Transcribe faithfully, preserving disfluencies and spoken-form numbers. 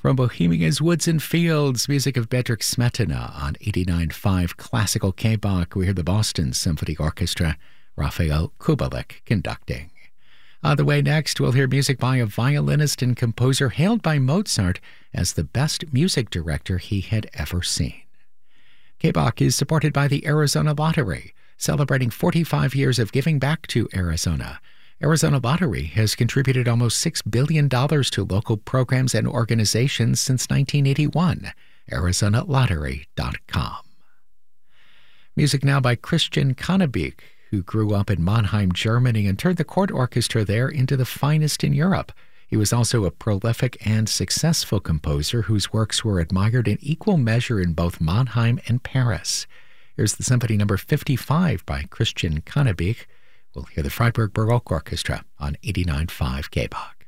From Bohemia's Woods and Fields, music of Bedřich Smetana on eighty-nine point five Classical K-Bach. We hear the Boston Symphony Orchestra, Raphael Kubelik conducting. On the way next, we'll hear music by a violinist and composer hailed by Mozart as the best music director he had ever seen. K-Bach is supported by the Arizona Lottery, celebrating forty-five years of giving back to Arizona. Arizona Lottery has contributed almost six billion dollars to local programs and organizations since nineteen eighty-one. Arizona Lottery dot com. Music now by Christian Kannebüch, who grew up in Mannheim, Germany, and turned the court orchestra there into the finest in Europe. He was also a prolific and successful composer whose works were admired in equal measure in both Mannheim and Paris. Here's the Symphony Number fifty-five by Christian Kannebüch. We'll hear the Freiburg Baroque Orchestra on eighty-nine point five K-Bach.